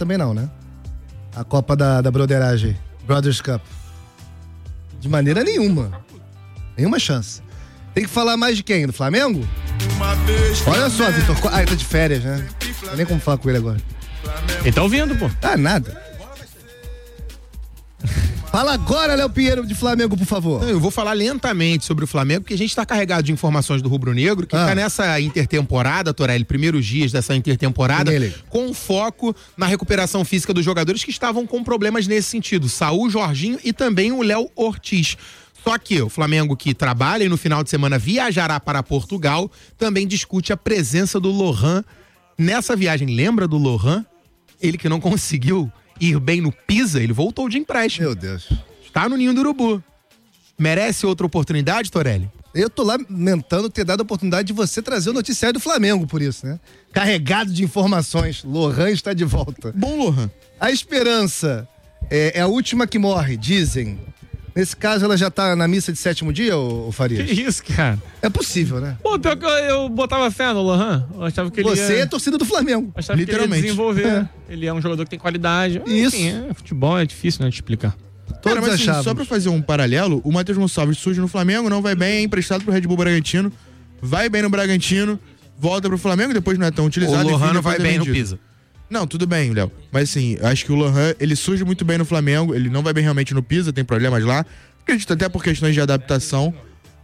também não, né? A Copa da Broderagem, Brothers Cup. De maneira nenhuma. Nenhuma chance. Tem que falar mais de quem? Do Flamengo? Olha só, Vitor. Ele tá de férias, né? Não tem nem como falar com ele agora. Ele tá ouvindo, pô. Ah, nada. Fala agora, Léo Pinheiro, de Flamengo, por favor. Eu vou falar lentamente sobre o Flamengo, porque a gente tá carregado de informações do Rubro Negro, que tá nessa intertemporada, Torelli, primeiros dias dessa intertemporada, com foco na recuperação física dos jogadores que estavam com problemas nesse sentido. Saúl, Jorginho e também o Léo Ortiz. Só que o Flamengo, que trabalha e no final de semana viajará para Portugal, também discute a presença do Lohan nessa viagem. Lembra do Lohan? Ele que não conseguiu ir bem no Pisa, ele voltou de empréstimo. Meu Deus. Está no ninho do urubu. Merece outra oportunidade, Torelli? Eu tô lamentando ter dado a oportunidade de você trazer o noticiário do Flamengo, por isso, né? Carregado de informações. Lohan está de volta. Bom, Lohan. A esperança é a última que morre, dizem. Nesse caso, ela já tá na missa de 7º dia, ô Farias? Que isso, cara? É possível, né? Pô, pior que eu botava fé no Lohan. Eu achava que ele Você é a torcida do Flamengo. Achava literalmente. que ele ia desenvolver. Ele é um jogador que tem qualidade. Isso. Enfim, futebol é difícil, né, de explicar. Cara, mas assim, achávamos. só pra fazer um paralelo, o Matheus Gonçalves surge no Flamengo, não vai bem, é emprestado pro Red Bull Bragantino, vai bem no Bragantino, volta pro Flamengo, depois não é tão utilizado. O Lohan não vai vai bem no Pisa. Não, tudo bem, Léo. Mas assim, eu acho que o Lohan, ele surge muito bem no Flamengo, ele não vai bem realmente no Pisa, tem problemas lá. Acredito até por questões de adaptação,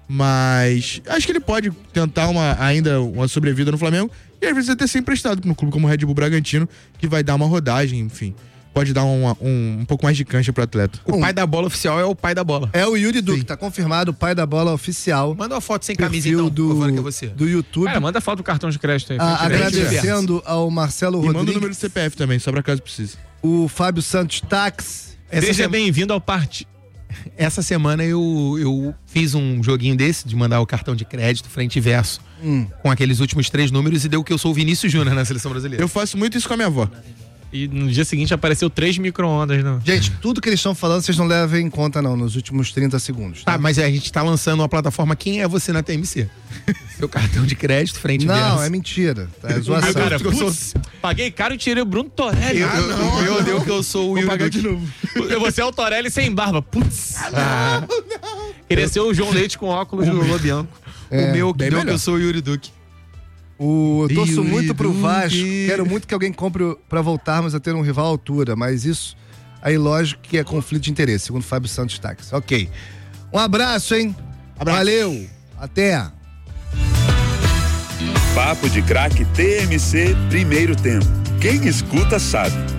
mas acho que ele pode tentar ainda uma sobrevida no Flamengo e às vezes até ser emprestado no clube como o Red Bull Bragantino, que vai dar uma rodagem, enfim. Pode dar um pouco mais de cancha pro atleta. O pai da bola oficial é o pai da bola. É o Yuri Duque, tá confirmado, o pai da bola oficial. Manda uma foto sem camisa Perfil então, por favor, que é você. do YouTube. Cara, manda foto do cartão de crédito aí. Agradecendo ao Marcelo E manda o Rodrigues, número do CPF também, só pra caso precise. o Fábio Santos Tax. Seja bem-vindo ao Parte. Essa semana eu fiz um joguinho desse, de mandar o cartão de crédito frente e verso, com aqueles últimos 3 números, e deu que eu sou o Vinícius Júnior na seleção brasileira. Eu faço muito isso com a minha avó. E no dia seguinte apareceu 3 micro-ondas, não? Gente, tudo que eles estão falando, vocês não levem em conta, não, nos últimos 30 segundos. Tá, mas a gente tá lançando uma plataforma Quem é Você na TMC. Seu cartão de crédito frente e verso. Não, é mentira. Tá, é zoação. Cara, paguei caro e tirei o Bruno Torelli. Eu deu que eu sou o Yuri de novo. Você é o Torelli sem barba. Putz. Queria ser o João Leite com óculos do Lobianco. O meu que bem deu que melhor. eu sou o Yuri Duque. Eu torço Yuri muito pro Duque. Vasco, quero muito que alguém compre pra voltarmos a ter um rival à altura, mas isso aí lógico que é conflito de interesse, segundo Fábio Santos Tax. Ok. Um abraço, hein? Valeu. Até. Papo de Craque TMC, primeiro tempo. Quem escuta sabe.